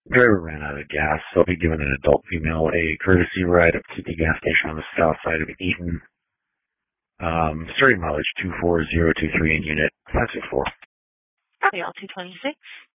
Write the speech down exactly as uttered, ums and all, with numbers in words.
Driver ran out of gas, so I'll be giving an adult female a courtesy ride up to the gas station on the south side of Eaton. Um, starting mileage two four zero two three in unit five six four. Copy all two twenty-six.